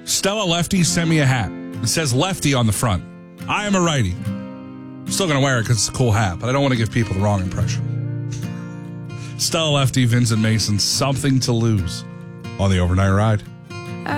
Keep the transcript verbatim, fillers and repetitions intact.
Stella Lefty sent me a hat. It says Lefty on the front. I am a righty. I'm still going to wear it because it's a cool hat, but I don't want to give people the wrong impression. Stella Lefty, Vincent Mason, Something to Lose on the Overnight Ride.